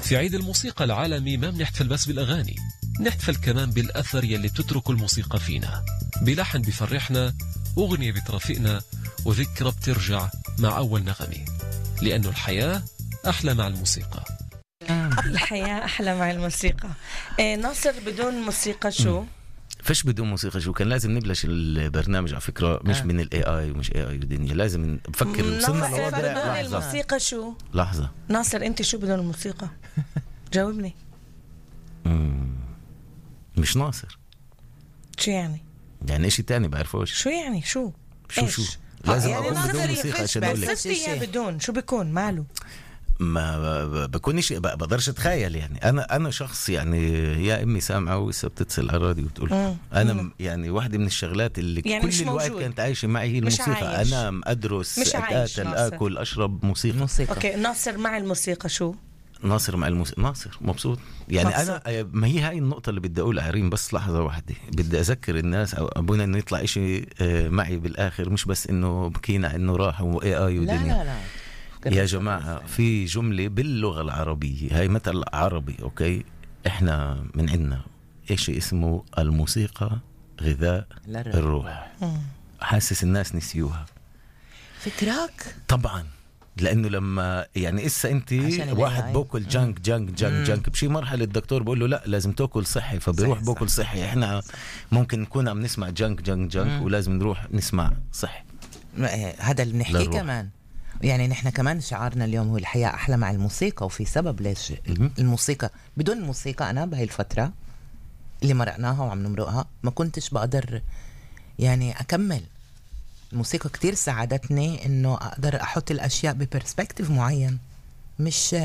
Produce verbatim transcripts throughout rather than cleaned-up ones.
في عيد الموسيقى العالمي ما بنحتفل بس بالأغاني، نحتفل كمان بالأثر يلي بتترك الموسيقى فينا، بلحن بفرحنا، أغنية بترافقنا، وذكرى بترجع مع أول نغمة، لأنه الحياة أحلى مع الموسيقى. الحياة أحلى مع الموسيقى. إيه ناصر، بدون موسيقى شو؟ م. فش بدون موسيقى شو؟ كان لازم نبلش البرنامج على فكرة مش آه. من الاي اي ومش اي اي ودنيا، لازم نفكر وصلنا لوضع. بدون الموسيقى شو؟ لحظة ناصر، انت شو بدون الموسيقى؟ جاوبني. مم. مش ناصر. شو يعني؟ يعني اشي تاني بعرفوش. شو يعني شو؟ شو إيش؟ شو لازم يعني اكون بدون موسيقى عشان اقول لك. بدون شو بيكون ماله؟ ما بكونش بقدرش اتخيل. يعني انا انا شخص يعني يا امي سامعه ولسه بتتصل على الراديو وتقول مم. انا مم. يعني واحده من الشغلات اللي يعني كل الوقت كانت عايشه معي هي الموسيقى. انام، ادرس، اتقاتل، اكل، اشرب موسيقى. موسيقى. اوكي ناصر مع الموسيقى شو؟ ناصر مع الموسيقى ناصر مبسوط يعني مبسوط. انا ما هي هاي النقطه اللي بدي اقول عريم، بس لحظه واحده بدي اذكر الناس او ابونا انه يطلع إشي معي بالاخر، مش بس انه بكينا انه راح واي اي ودنيا. لا لا لا يا جماعة في جملة باللغة العربية، هاي مثل عربي أوكي، إحنا من عندنا إيش اسمه الموسيقى غذاء الروح. حاسس الناس نسيوها. فكرك؟ طبعا، لأنه لما يعني إسا أنت واحد بوكل جانك جانك جانك جانك بشي مرحلة الدكتور بقول له لا لازم تأكل صحي، فبيروح صح بوكل صحي. صح. إحنا صح. ممكن نكون عم نسمع جانك جانك جانك ولازم نروح نسمع صحي. هذا اللي بنحكيه كمان. يعني نحن كمان شعارنا اليوم هو الحياة أحلى مع الموسيقى، وفي سبب ليش الموسيقى. بدون الموسيقى أنا بهاي الفترة اللي مرقناها وعم نمرقها ما كنتش بقدر يعني أكمل. الموسيقى كتير ساعدتني إنه أقدر أحط الأشياء ببرسبكتيف معين، مش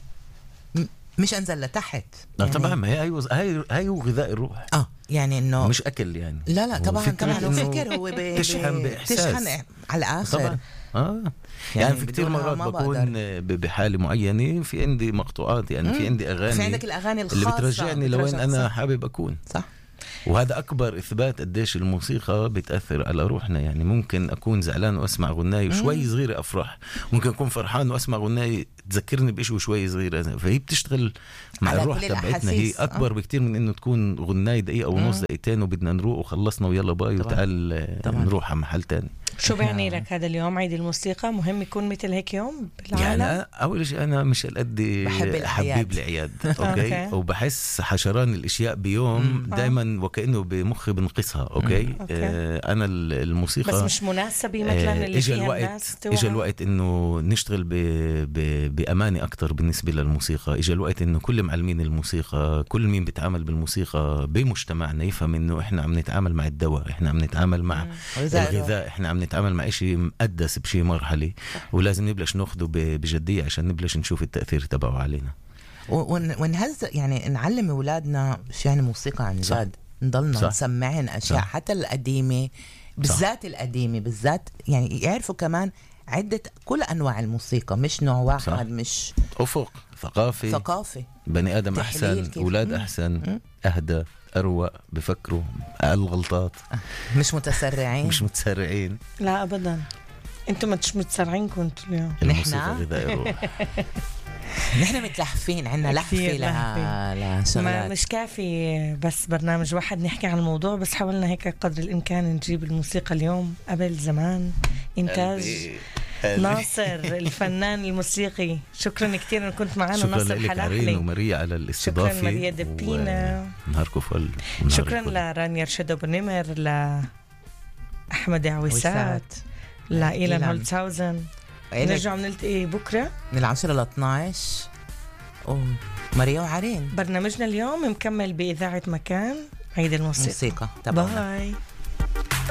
مش أنزل لتحت. يعني طبعا ما هي هاي هاي هاي غذاء الروح. آه يعني إنه مش أكل يعني. لا لا طبعا طبعا وفكر هو تشحن بإحساس، تشحن على الآخر طبعا. آه. يعني, يعني في كتير مرات بكون بحالة معينة في عندي مقطوعات، يعني في عندي أغاني، في عندك الأغاني الخاصة اللي بترجعني لوين أنا حابب أكون. صح. وهذا أكبر إثبات قديش الموسيقى بتأثر على روحنا. يعني ممكن أكون زعلان وأسمع غناية وشوي صغيرة أفرح، ممكن أكون فرحان وأسمع غناية تذكرني بإشي وشوي صغيرة، فهي بتشتغل مع الروح تبعتنا. هي أكبر أه؟ بكتير من إنه تكون غناية دقيقة ونص دقيقتين وبدنا نروح وخلصنا ويلا باي وتعال نروح على محل تاني. شو بيعني لك هذا اليوم عيد الموسيقى؟ مهم يكون مثل هيك يوم بالعالم؟ يعني أول شيء أنا مش قد حبيب العياد أوكي وبحس حشران الأشياء بيوم دايما وكأنه بمخي بنقصها أوكي, أوكي. آه أنا الموسيقى بس مش مناسبة مثلا اللي فيها الوقت الناس إجا الوقت إنه نشتغل ب ب بأمانة أكتر بالنسبة للموسيقى. إجا الوقت إنه كل معلمين الموسيقى، كل مين بيتعامل بالموسيقى بمجتمعنا يفهم إنه إحنا عم نتعامل مع الدواء، إحنا عم نتعامل مع الغذاء، إحنا عم نتعامل مع إشي مقدس بشي مرحلة، ولازم نبلش ناخده بجدية عشان نبلش نشوف التأثير تبعه علينا. ونهز يعني نعلم أولادنا شو يعني موسيقى عن جد، نضلنا نسمعن أشياء صح. حتى القديمة بالذات القديمة بالذات يعني يعرفوا كمان عدة كل أنواع الموسيقى، مش نوع واحد صح. مش أفق ثقافي ثقافي بني آدم أحسن، أولاد أحسن، أهدى، أروق، بفكروا، أقل غلطات، مش متسرعين مش متسرعين. لا أبدا، أنتم مش متسرعين كنتوا اليوم. الموسيقى غذاء الروح. نحن متلهفين، عنا لهفة لا ما مش كافي بس برنامج واحد نحكي عن الموضوع، بس حاولنا هيك قدر الإمكان نجيب الموسيقى اليوم قبل زمان. إنتاج ناصر الفنان الموسيقي. شكرا كتير إن كنت معنا. شكرا ناصر لك عرين وماريا على الاستضافة. شكرا ماريا دبينا نهاركم فل. شكرا لرانيا رشد أبو نمر، لأحمد عويسات، لإيلان هولتساوزن. نرجع نلتقي بكرة من العشرة لاثناعش وماريا وعرين. برنامجنا اليوم مكمل بإذاعة مكان عيد الموسيقى. موسيقى. باي.